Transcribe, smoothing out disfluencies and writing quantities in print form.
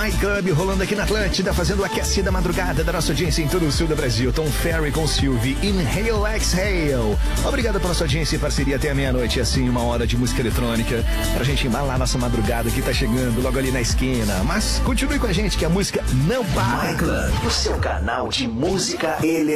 My Club rolando aqui na Atlântida, fazendo aquecida madrugada da nossa audiência em todo o sul do Brasil. Tom Ferry com Sylvie, Inhale, Exhale. Obrigado pela sua audiência e parceria até a meia-noite. Assim, 1 hora de música eletrônica pra gente embalar nossa madrugada que tá chegando logo ali na esquina. Mas continue com a gente que a música não para. My Club, o seu canal de música eletrônica.